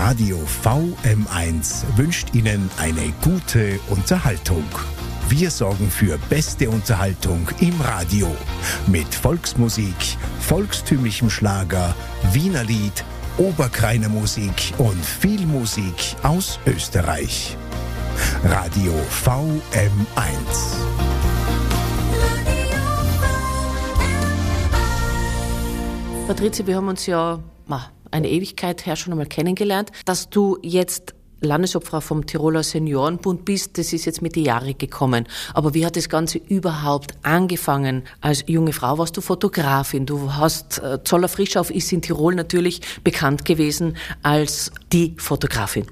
Radio VM1 wünscht Ihnen eine gute Unterhaltung. Wir sorgen für beste Unterhaltung im Radio mit Volksmusik, volkstümlichem Schlager, Wiener Lied, Oberkreiner Musik und viel Musik aus Österreich. Radio VM1. Patricia, wir haben uns ja eine Ewigkeit her schon einmal kennengelernt. Dass du jetzt Landesobfrau vom Tiroler Seniorenbund bist, das ist jetzt mit den Jahren gekommen. Aber wie hat das Ganze überhaupt angefangen? Als junge Frau warst du Fotografin. Du hast, Zoller Frischhoff ist in Tirol natürlich bekannt gewesen als die Fotografin.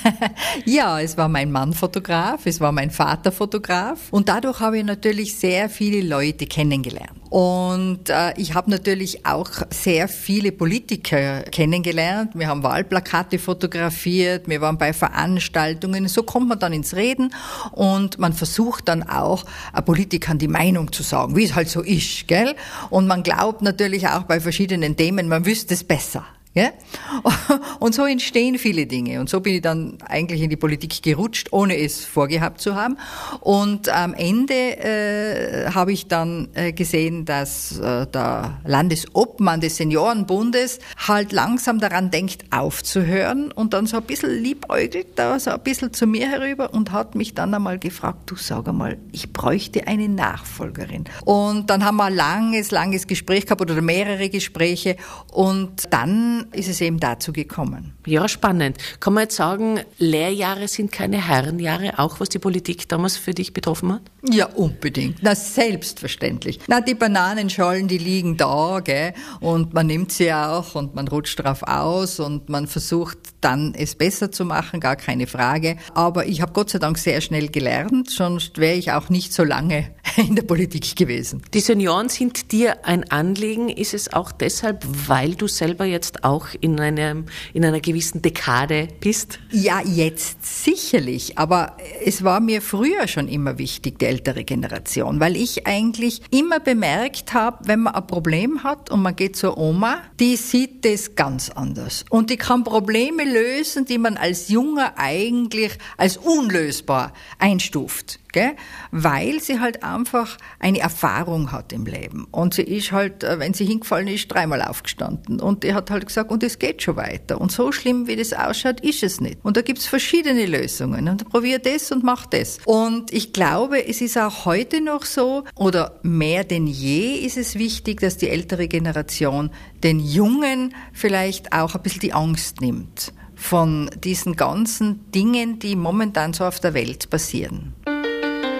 Ja, es war mein Mann Fotograf, es war mein Vater Fotograf und dadurch habe ich natürlich sehr viele Leute kennengelernt. Und ich habe natürlich auch sehr viele Politiker kennengelernt. Wir haben Wahlplakate fotografiert, wir waren bei Veranstaltungen. So kommt man dann ins Reden und man versucht dann auch Politikern die Meinung zu sagen, wie es halt so ist, gell? Und man glaubt natürlich auch bei verschiedenen Themen, man wüsste es besser. Ja? Und so entstehen viele Dinge. Und so bin ich dann eigentlich in die Politik gerutscht, ohne es vorgehabt zu haben. Und am Ende habe ich dann gesehen, dass der Landesobmann des Seniorenbundes halt langsam daran denkt, aufzuhören und dann so ein bisschen liebäugelt, da so ein bisschen zu mir herüber und hat mich dann einmal gefragt, du sag einmal, ich bräuchte eine Nachfolgerin. Und dann haben wir ein langes Gespräch gehabt oder mehrere Gespräche und dann ist es eben dazu gekommen. Ja, spannend. Kann man jetzt sagen, Lehrjahre sind keine Herrenjahre, auch was die Politik damals für dich betroffen hat? Ja, unbedingt. Na, selbstverständlich. Na, die Bananenschalen, die liegen da, gell? Und man nimmt sie auch und man rutscht drauf aus und man versucht dann, es besser zu machen, gar keine Frage. Aber ich habe Gott sei Dank sehr schnell gelernt, sonst wäre ich auch nicht so lange in der Politik gewesen. Die Senioren sind dir ein Anliegen. Ist es auch deshalb, weil du selber jetzt auch in einer gewissen Dekade bist? Ja, jetzt sicherlich. Aber es war mir früher schon immer wichtig, die ältere Generation, weil ich eigentlich immer bemerkt habe, wenn man ein Problem hat und man geht zur Oma, die sieht das ganz anders. Und die kann Probleme lösen, die man als Junger eigentlich als unlösbar einstuft. Gell? Weil sie halt einfach eine Erfahrung hat im Leben. Und sie ist halt, wenn sie hingefallen ist, 3-mal aufgestanden. Und die hat halt gesagt, und es geht schon weiter. Und so schlimm, wie das ausschaut, ist es nicht. Und da gibt's verschiedene Lösungen. Und probier das und mach das. Und ich glaube, es ist auch heute noch so, oder mehr denn je ist es wichtig, dass die ältere Generation den Jungen vielleicht auch ein bisschen die Angst nimmt von diesen ganzen Dingen, die momentan so auf der Welt passieren.